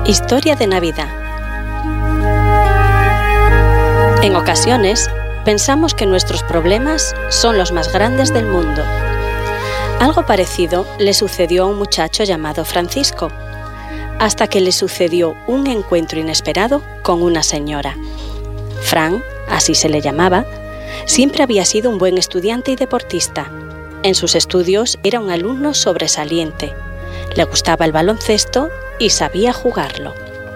Historia de Navidad. En ocasiones, pensamos que nuestros problemas son los más grandes del mundo. Algo parecido le sucedió a un muchacho llamado Francisco, hasta que le sucedió un encuentro inesperado con una señora. Fran, así se le llamaba, siempre había sido un buen estudiante y deportista. En sus estudios era un alumno sobresaliente. Le gustaba el baloncesto y sabía jugarlo.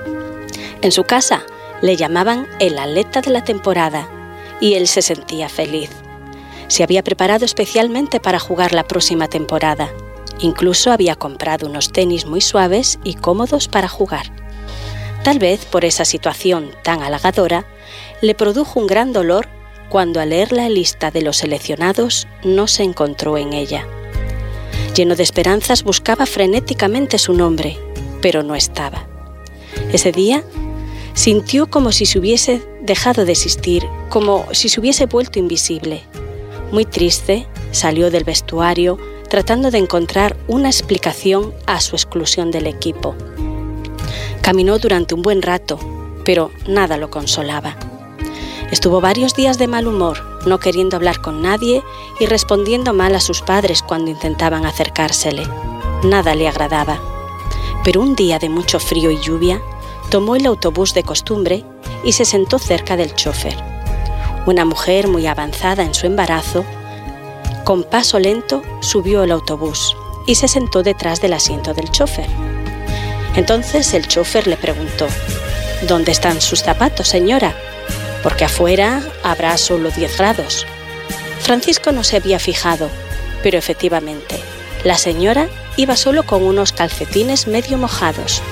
En su casa le llamaban el atleta de la temporada y él se sentía feliz. Se había preparado especialmente para jugar la próxima temporada. Incluso había comprado unos tenis muy suaves y cómodos para jugar. Tal vez por esa situación tan halagadora, le produjo un gran dolor cuando al leer la lista de los seleccionados no se encontró en ella. Lleno de esperanzas buscaba frenéticamente su nombre, pero no estaba. Ese día sintió como si se hubiese dejado de existir, como si se hubiese vuelto invisible. Muy triste, salió del vestuario tratando de encontrar una explicación a su exclusión del equipo. Caminó durante un buen rato, pero nada lo consolaba. Estuvo varios días de mal humor, no queriendo hablar con nadie y respondiendo mal a sus padres cuando intentaban acercársele. Nada le agradaba. Pero un día de mucho frío y lluvia, tomó el autobús de costumbre y se sentó cerca del chofer. Una mujer muy avanzada en su embarazo, con paso lento, subió el autobús y se sentó detrás del asiento del chofer. Entonces el chofer le preguntó: «¿Dónde están sus zapatos, señora? Porque afuera habrá solo 10 grados». Francisco no se había fijado, pero efectivamente, la señora iba solo con unos calcetines medio mojados.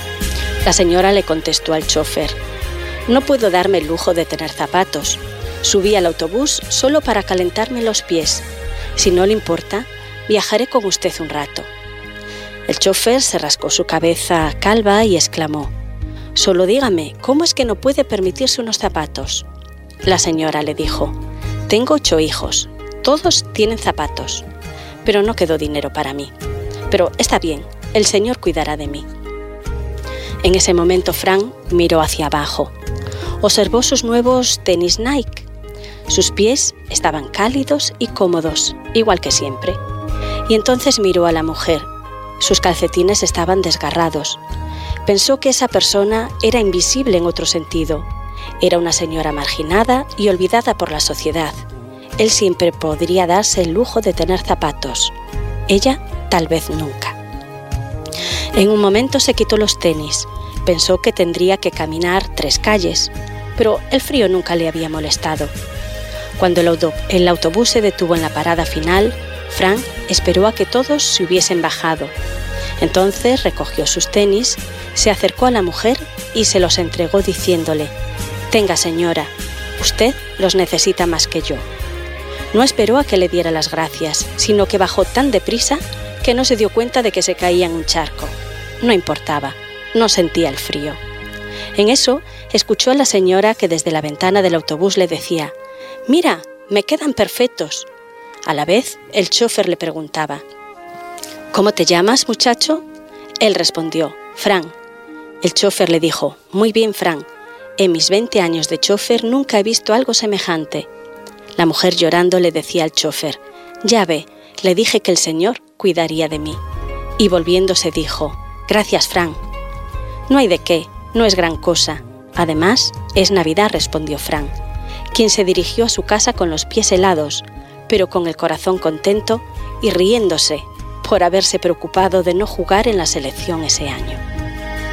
La señora le contestó al chofer: «No puedo darme el lujo de tener zapatos. Subí al autobús solo para calentarme los pies. Si no le importa, viajaré con usted un rato». El chofer se rascó su cabeza calva y exclamó: «Solo dígame, ¿cómo es que no puede permitirse unos zapatos?». La señora le dijo: «Tengo 8 hijos, todos tienen zapatos, pero no quedó dinero para mí. Pero está bien, el Señor cuidará de mí». En ese momento Fran miró hacia abajo. Observó sus nuevos tenis Nike. Sus pies estaban cálidos y cómodos, igual que siempre. Y entonces miró a la mujer. Sus calcetines estaban desgarrados. Pensó que esa persona era invisible en otro sentido. Era una señora marginada y olvidada por la sociedad. Él siempre podría darse el lujo de tener zapatos. Ella, tal vez nunca. En un momento se quitó los tenis. Pensó que tendría que caminar 3 calles, pero el frío nunca le había molestado. Cuando el autobús se detuvo en la parada final, Fran esperó a que todos se hubiesen bajado. Entonces recogió sus tenis, se acercó a la mujer y se los entregó diciéndole: «Tenga, señora, usted los necesita más que yo». No esperó a que le diera las gracias, sino que bajó tan deprisa que no se dio cuenta de que se caía en un charco. No importaba, no sentía el frío. En eso, escuchó a la señora que desde la ventana del autobús le decía: «Mira, me quedan perfectos». A la vez, el chofer le preguntaba: «¿Cómo te llamas, muchacho?». Él respondió: «Fran». El chofer le dijo: «Muy bien, Fran. En mis 20 años de chofer nunca he visto algo semejante». La mujer llorando le decía al chofer: «Ya ve, le dije que el Señor cuidaría de mí». Y volviéndose dijo: «Gracias, Fran». «No hay de qué, no es gran cosa. Además, es Navidad», respondió Fran, quien se dirigió a su casa con los pies helados, pero con el corazón contento y riéndose por haberse preocupado de no jugar en la selección ese año.